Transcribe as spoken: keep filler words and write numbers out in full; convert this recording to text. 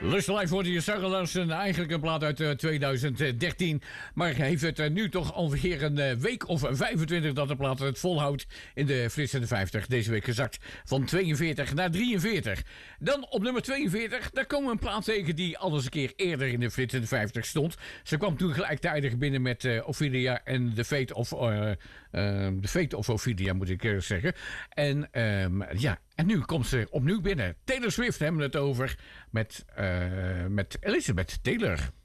Lust Live hoorde je Sarah Larsen, eigenlijk een plaat uit uh, tweeduizend dertien. Maar heeft het uh, nu toch alweer een uh, week of vijfentwintig dat de plaat het volhoudt in de flitsende vijftig. Deze week gezakt van tweeënveertig naar drieënveertig. Dan op nummer tweeënveertig, daar komen we een plaat tegen die al eens een keer eerder in de flitsende vijftig stond. Ze kwam toen gelijktijdig binnen met uh, Ophelia en The Fate of, uh, uh, The Fate of Ophelia, moet ik uh, zeggen. En um, ja... En nu komt ze opnieuw binnen. Taylor Swift hebben we het over met, uh, met Elizabeth Taylor.